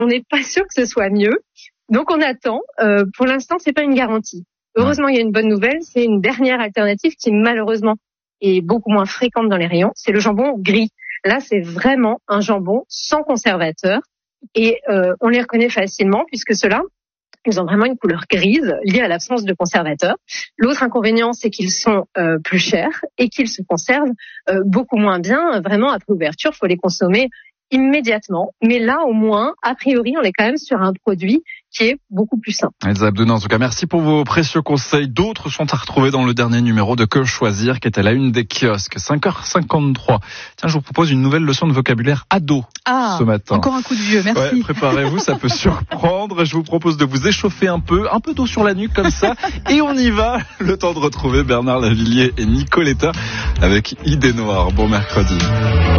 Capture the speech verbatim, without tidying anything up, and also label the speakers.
Speaker 1: on n'est pas sûr que ce soit mieux. Donc on attend. Euh, pour l'instant, c'est pas une garantie. Heureusement, il y a une bonne nouvelle. C'est une dernière alternative qui malheureusement est beaucoup moins fréquente dans les rayons. C'est le jambon gris. Là, c'est vraiment un jambon sans conservateur et euh, on les reconnaît facilement puisque ceux-là, ils ont vraiment une couleur grise liée à l'absence de conservateur. L'autre inconvénient, c'est qu'ils sont euh, plus chers et qu'ils se conservent euh, beaucoup moins bien. Vraiment, après ouverture, il faut les consommer immédiatement. Mais là, au moins, a priori, on est quand même sur un produit qui est beaucoup plus sain.
Speaker 2: Elsa Abdenas, en tout cas, merci pour vos précieux conseils. D'autres sont à retrouver dans le dernier numéro de Que choisir, qui est à la une des kiosques. cinq heures cinquante-trois. Tiens, je vous propose une nouvelle leçon de vocabulaire ado
Speaker 3: ah,
Speaker 2: ce matin.
Speaker 3: Encore un coup de vieux, merci.
Speaker 2: Ouais, préparez-vous, ça peut surprendre. Je vous propose de vous échauffer un peu, un peu d'eau sur la nuque comme ça. Et on y va. Le temps de retrouver Bernard Lavilliers et Nicoletta avec Idée Noire. Bon mercredi.